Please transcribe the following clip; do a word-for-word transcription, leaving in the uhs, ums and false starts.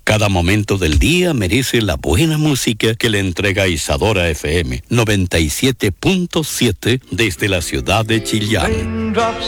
Cada momento del día merece la buena música que le entrega Isadora F M noventa y siete punto siete desde la ciudad de Chillán.